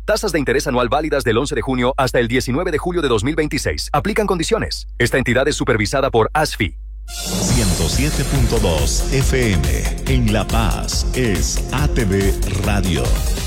Tasas de interés anual válidas del 11 de junio hasta el 19 de julio de 2026. Aplican condiciones. Esta entidad es supervisada por ASFI. 107.2 FM en La Paz es ATV Radio.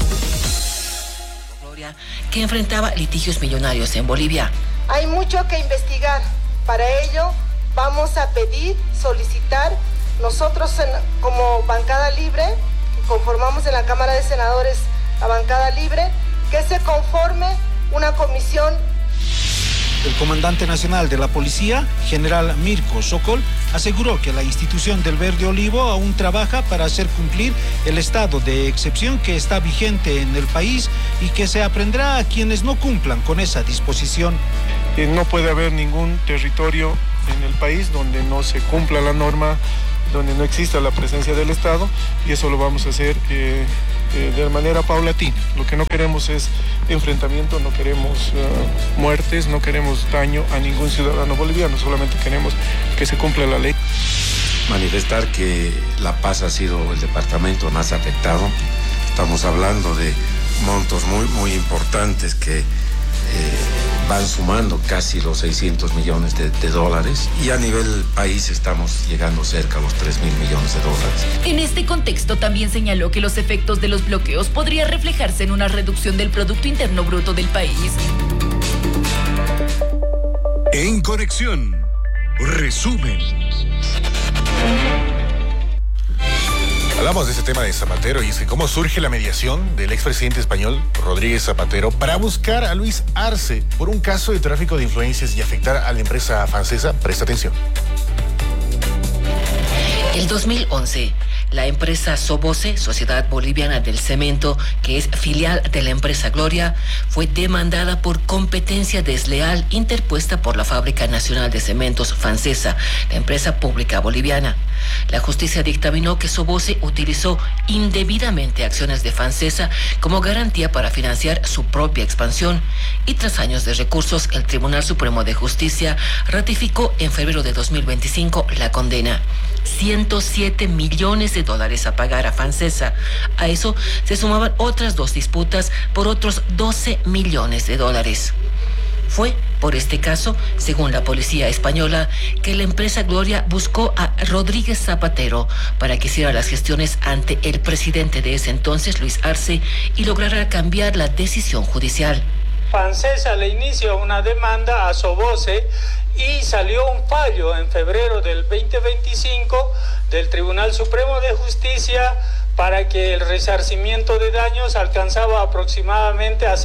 Gloria, que enfrentaba litigios millonarios en Bolivia. Hay mucho que investigar. Para ello vamos a solicitar, nosotros como bancada libre, que conformamos en la Cámara de Senadores la bancada libre, que se conforme una comisión. El comandante nacional de la policía, general Mirko Sokol, aseguró que la institución del Verde Olivo aún trabaja para hacer cumplir el estado de excepción que está vigente en el país y que se aprenderá a quienes no cumplan con esa disposición. No puede haber ningún territorio en el país donde no se cumpla la norma, donde no exista la presencia del Estado, y eso lo vamos a hacer de manera paulatina. Lo que no queremos es enfrentamiento, no queremos muertes, no queremos daño a ningún ciudadano boliviano, solamente queremos que se cumpla la ley. Manifestar que La Paz ha sido el departamento más afectado. Estamos hablando de montos muy importantes que van sumando casi los 600 millones de dólares, y a nivel país estamos llegando cerca a los 3.000 millones de dólares. En este contexto también señaló que los efectos de los bloqueos podrían reflejarse en una reducción del Producto Interno Bruto del país. En Conexión, resumen. Hablamos de ese tema de Zapatero, y es que cómo surge la mediación del expresidente español Rodríguez Zapatero para buscar a Luis Arce por un caso de tráfico de influencias y afectar a la empresa francesa. Presta atención. El 2011, la empresa Soboce, Sociedad Boliviana del Cemento, que es filial de la empresa Gloria, fue demandada por competencia desleal interpuesta por la Fábrica Nacional de Cementos francesa, la empresa pública boliviana. La justicia dictaminó que Soboce utilizó indebidamente acciones de Francesa como garantía para financiar su propia expansión, y tras años de recursos, el Tribunal Supremo de Justicia ratificó en febrero de 2025 la condena. 107 millones de dólares a pagar a Francesa. A eso se sumaban otras dos disputas por otros 12 millones de dólares. Fue por este caso, según la policía española, que la empresa Gloria buscó a Rodríguez Zapatero para que hiciera las gestiones ante el presidente de ese entonces, Luis Arce, y lograra cambiar la decisión judicial. Francesa le inicia una demanda a Soboce y salió un fallo en febrero del 2025 del Tribunal Supremo de Justicia para que el resarcimiento de daños alcanzaba aproximadamente a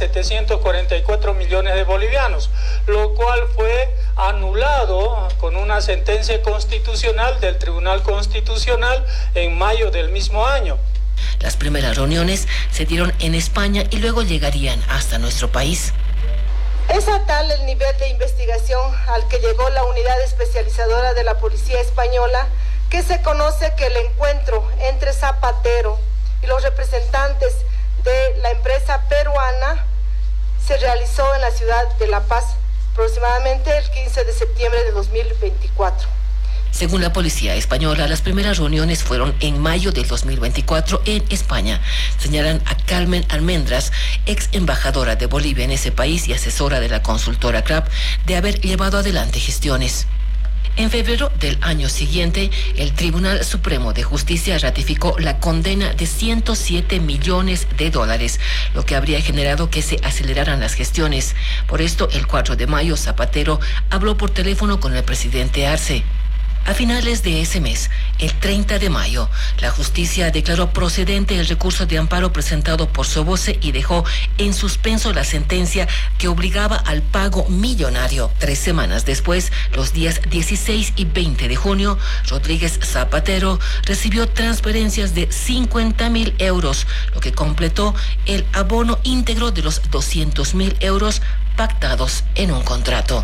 744 millones de bolivianos, lo cual fue anulado con una sentencia constitucional del Tribunal Constitucional en mayo del mismo año. Las primeras reuniones se dieron en España y luego llegarían hasta nuestro país. Es tal el nivel de investigación al que llegó la unidad especializadora de la Policía Española, que se conoce que el encuentro entre Zapatero y los representantes de la empresa peruana se realizó en la ciudad de La Paz, aproximadamente el 15 de septiembre de 2024. Según la policía española, las primeras reuniones fueron en mayo del 2024 en España. Señalan a Carmen Almendras, ex embajadora de Bolivia en ese país y asesora de la consultora CRAP, de haber llevado adelante gestiones. En febrero del año siguiente, el Tribunal Supremo de Justicia ratificó la condena de 107 millones de dólares, lo que habría generado que se aceleraran las gestiones. Por esto, el 4 de mayo, Zapatero habló por teléfono con el presidente Arce. A finales de ese mes, el 30 de mayo, la justicia declaró procedente el recurso de amparo presentado por Soboce y dejó en suspenso la sentencia que obligaba al pago millonario. 3 semanas después, los días 16 y 20 de junio, Rodríguez Zapatero recibió transferencias de 50.000 euros, lo que completó el abono íntegro de los 200.000 euros pactados en un contrato.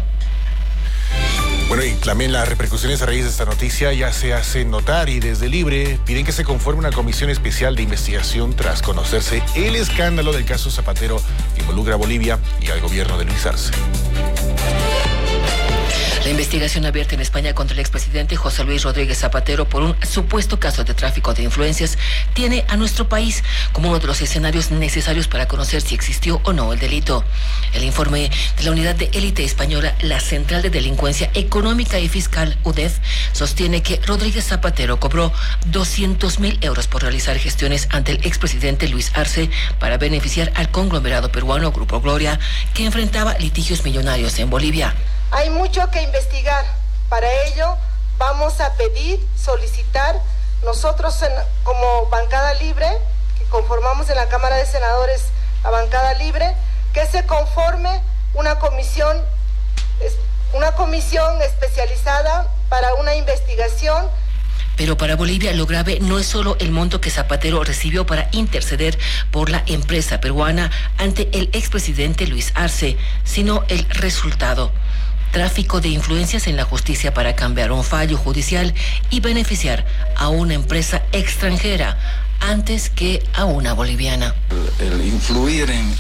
Bueno, y también las repercusiones a raíz de esta noticia ya se hacen notar, y desde Libre piden que se conforme una comisión especial de investigación tras conocerse el escándalo del caso Zapatero que involucra a Bolivia y al gobierno de Luis Arce. La investigación abierta en España contra el expresidente José Luis Rodríguez Zapatero por un supuesto caso de tráfico de influencias tiene a nuestro país como uno de los escenarios necesarios para conocer si existió o no el delito. El informe de la Unidad de Élite Española, la Central de Delincuencia Económica y Fiscal, UDEF, sostiene que Rodríguez Zapatero cobró 200.000 euros por realizar gestiones ante el expresidente Luis Arce para beneficiar al conglomerado peruano Grupo Gloria, que enfrentaba litigios millonarios en Bolivia. Hay mucho que investigar. Para ello vamos a pedir, solicitar, nosotros como bancada libre, que conformamos en la Cámara de Senadores la bancada libre, que se conforme una comisión especializada para una investigación. Pero para Bolivia lo grave no es solo el monto que Zapatero recibió para interceder por la empresa peruana ante el expresidente Luis Arce, sino el resultado: tráfico de influencias en la justicia para cambiar un fallo judicial y beneficiar a una empresa extranjera antes que a una boliviana. El influir en